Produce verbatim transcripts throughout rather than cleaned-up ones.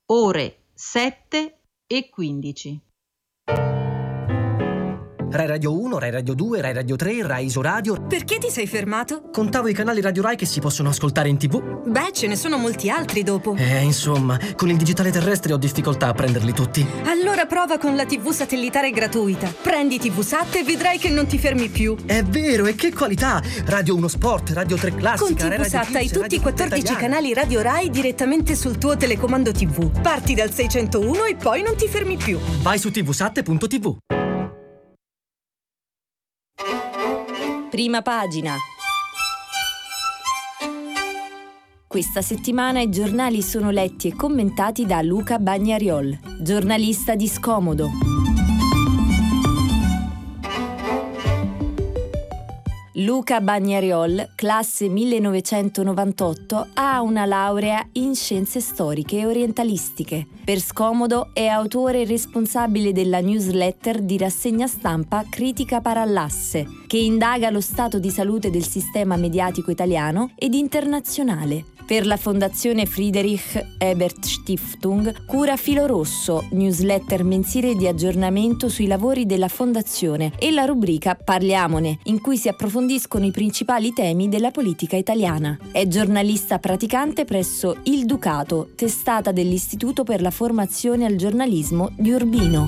ore sette e quindici. Rai Radio uno, Rai Radio due, Rai Radio tre, Rai Isoradio. Perché ti sei fermato? Contavo i canali Radio Rai che si possono ascoltare in tv. Beh, ce ne sono molti altri dopo. Eh, insomma, con il digitale terrestre ho difficoltà a prenderli tutti. Allora prova con la tivù satellitare gratuita. Prendi tivusat e vedrai che non ti fermi più. È vero, e che qualità! Radio uno Sport, Radio tre Classica, Con tivusat hai tutti i quattordici canali Radio Rai direttamente sul tuo telecomando tivù. Parti dal seicentouno e poi non ti fermi più. Vai su tivusat punto tv. Prima pagina. Questa settimana i giornali sono letti e commentati da Luca Bagnariol, giornalista di Scomodo. Luca Bagnariol, classe millenovecentonovantotto, ha una laurea in scienze storiche e orientalistiche. Per Scomodo è autore e responsabile della newsletter di rassegna stampa Critica Parallasse, che indaga lo stato di salute del sistema mediatico italiano ed internazionale. Per la Fondazione Friedrich Ebert Stiftung cura Filo Rosso, newsletter mensile di aggiornamento sui lavori della Fondazione, e la rubrica Parliamone, in cui si approfondiscono i principali temi della politica italiana. È giornalista praticante presso Il Ducato, testata dell'Istituto per la Formazione al Giornalismo di Urbino.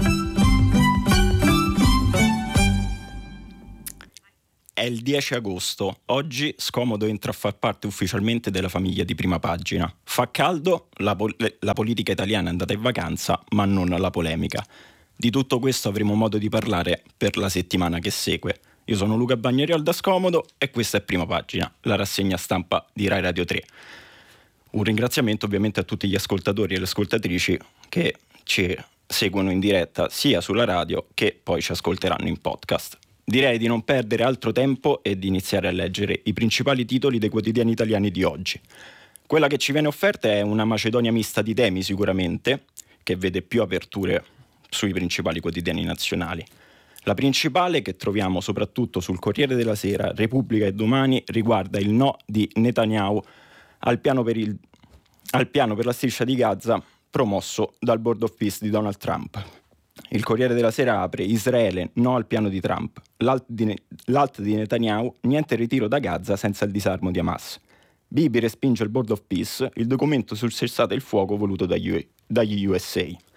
È il dieci agosto. Oggi Scomodo entra a far parte ufficialmente della famiglia di Prima Pagina. Fa caldo, la, pol- la politica italiana è andata in vacanza, ma non la polemica. Di tutto questo avremo modo di parlare per la settimana che segue. Io sono Luca Bagnariol da Scomodo e questa è Prima Pagina, la rassegna stampa di Rai Radio tre. Un ringraziamento ovviamente a tutti gli ascoltatori e le ascoltatrici che ci seguono in diretta sia sulla radio che poi ci ascolteranno in podcast. Direi di non perdere altro tempo e di iniziare a leggere i principali titoli dei quotidiani italiani di oggi. Quella che ci viene offerta è una Macedonia mista di temi sicuramente, che vede più aperture sui principali quotidiani nazionali. La principale, che troviamo soprattutto sul Corriere della Sera, Repubblica e Domani, riguarda il no di Netanyahu al piano per, il, al piano per la striscia di Gaza promosso dal Board of Peace di Donald Trump. Il Corriere della Sera apre: Israele, no al piano di Trump. L'alt di, ne- l'alt di Netanyahu, niente ritiro da Gaza senza il disarmo di Hamas. Bibi respinge il Board of Peace, il documento sul cessate il fuoco voluto dagli, U- dagli U S A.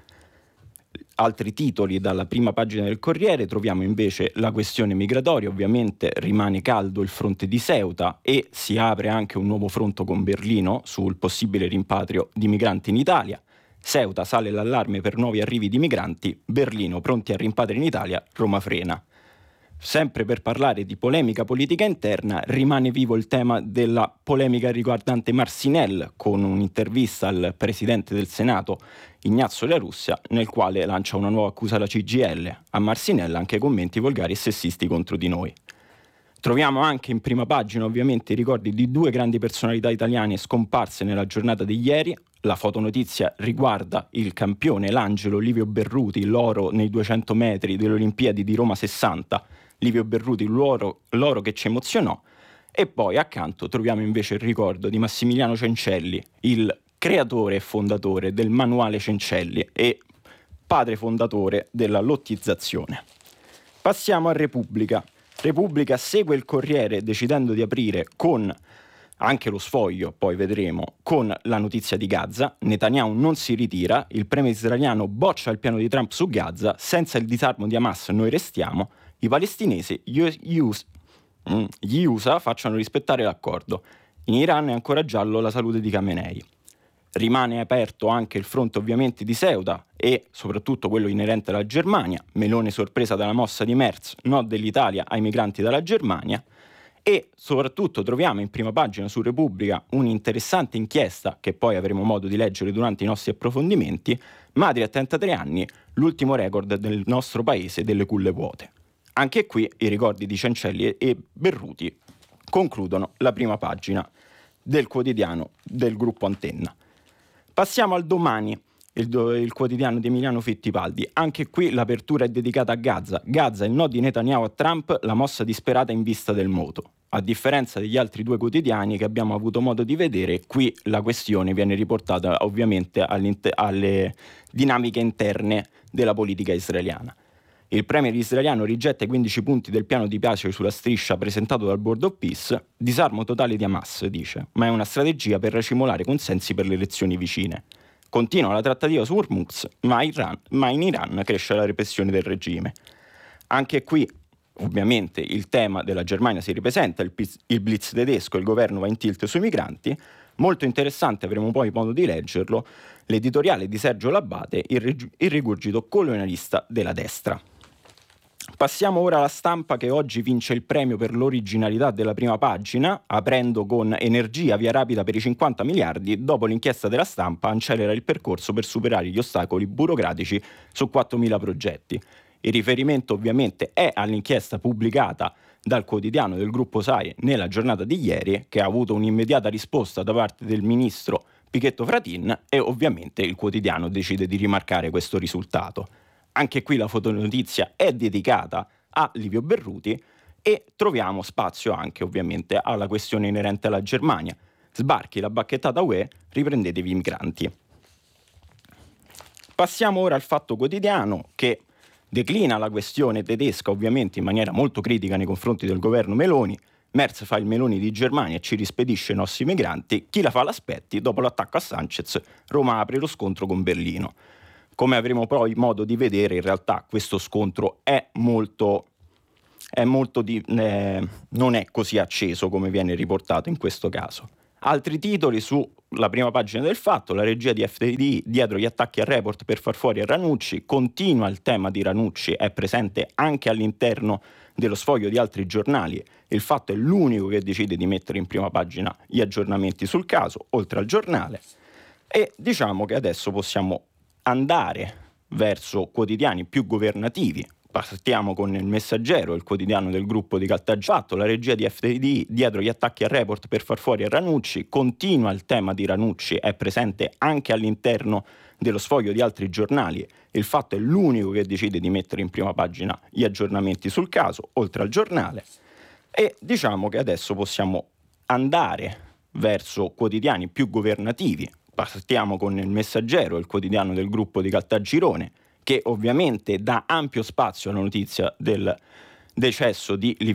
Altri titoli dalla prima pagina del Corriere: troviamo invece la questione migratoria, ovviamente rimane caldo il fronte di Ceuta e si apre anche un nuovo fronte con Berlino sul possibile rimpatrio di migranti in Italia. Ceuta, sale l'allarme per nuovi arrivi di migranti, Berlino pronti a rimpatri in Italia, Roma frena. Sempre per parlare di polemica politica interna, rimane vivo il tema della polemica riguardante Marcinelle, con un'intervista al presidente del Senato, Ignazio La Russia, nel quale lancia una nuova accusa alla C G I L. A Marcinelle anche commenti volgari e sessisti contro di noi. Troviamo anche in prima pagina ovviamente i ricordi di due grandi personalità italiane scomparse nella giornata di ieri. La fotonotizia riguarda il campione, l'angelo Livio Berruti, l'oro nei duecento metri delle Olimpiadi di Roma sessanta. Livio Berruti, l'oro, l'oro che ci emozionò. E poi accanto troviamo invece il ricordo di Massimiliano Cencelli, il creatore e fondatore del manuale Cencelli e padre fondatore della lottizzazione. Passiamo a Repubblica. Repubblica segue il Corriere decidendo di aprire con anche lo Sfoglio, poi vedremo, con la notizia di Gaza. Netanyahu non si ritira, il premier israeliano boccia il piano di Trump su Gaza, senza il disarmo di Hamas noi restiamo, i palestinesi, gli U S A, mm, gli U S A facciano rispettare l'accordo. In Iran è ancora giallo la salute di Khamenei. Rimane aperto anche il fronte ovviamente di Ceuta e soprattutto quello inerente alla Germania. Meloni sorpresa dalla mossa di Merz, no dell'Italia ai migranti dalla Germania. E soprattutto troviamo in prima pagina su Repubblica un'interessante inchiesta che poi avremo modo di leggere durante i nostri approfondimenti. Madri a trentatré anni, l'ultimo record del nostro paese delle culle vuote. Anche qui i ricordi di Cencelli e Berruti concludono la prima pagina del quotidiano del gruppo Antenna. Passiamo al Domani, il, do, il quotidiano di Emiliano Fittipaldi. Anche qui l'apertura è dedicata a Gaza. Gaza, il no di Netanyahu a Trump, la mossa disperata in vista del moto. a differenza degli altri due quotidiani che abbiamo avuto modo di vedere, qui la questione viene riportata ovviamente alle dinamiche interne della politica israeliana. Il premier israeliano rigetta i quindici punti del piano di pace sulla striscia presentato dal Board of Peace. Disarmo totale di Hamas, dice, ma è una strategia per racimolare consensi per le elezioni vicine. Continua la trattativa su Hormuz, ma, Iran, ma in Iran cresce la repressione del regime. Anche qui, ovviamente, il tema della Germania si ripresenta, il, il blitz tedesco, il governo va in tilt sui migranti. Molto interessante, avremo poi modo di leggerlo, l'editoriale di Sergio Labate, il, reg- il rigurgito colonialista della destra. Passiamo ora alla Stampa, che oggi vince il premio per l'originalità della prima pagina, aprendo con energia via rapida per i cinquanta miliardi, dopo l'inchiesta della Stampa accelera il percorso per superare gli ostacoli burocratici su quattromila progetti. Il riferimento ovviamente è all'inchiesta pubblicata dal quotidiano del gruppo S A I nella giornata di ieri, che ha avuto un'immediata risposta da parte del ministro Pichetto Fratin, e ovviamente il quotidiano decide di rimarcare questo risultato. Anche qui la fotonotizia è dedicata a Livio Berruti e troviamo spazio anche ovviamente alla questione inerente alla Germania. Sbarchi la bacchettata U E, riprendetevi i migranti. Passiamo ora al Fatto Quotidiano, che declina la questione tedesca ovviamente in maniera molto critica nei confronti del governo Meloni. Merz fa il Meloni di Germania e ci rispedisce i nostri migranti. Chi la fa l'aspetti? Dopo l'attacco a Sanchez, Roma apre lo scontro con Berlino. Come avremo poi modo di vedere, in realtà questo scontro è molto, è molto di, eh, non è così acceso come viene riportato in questo caso. Altri titoli sulla prima pagina del Fatto: la regia di F D I dietro gli attacchi al report per far fuori Ranucci. Continua il tema di Ranucci, è presente anche all'interno dello sfoglio di altri giornali. Il Fatto è l'unico che decide di mettere in prima pagina gli aggiornamenti sul caso, oltre al Giornale. E diciamo che adesso possiamo andare verso quotidiani più governativi. Partiamo con Il Messaggero, il quotidiano del gruppo di Caltagirone. La regia di F D I dietro gli attacchi al report per far fuori Ranucci. Continua il tema di Ranucci, è presente anche all'interno dello sfoglio di altri giornali. Il Fatto è l'unico che decide di mettere in prima pagina gli aggiornamenti sul caso, oltre al Giornale. E diciamo che adesso possiamo andare verso quotidiani più governativi. Partiamo con Il Messaggero, il quotidiano del gruppo di Caltagirone, che ovviamente dà ampio spazio alla notizia del decesso di Livio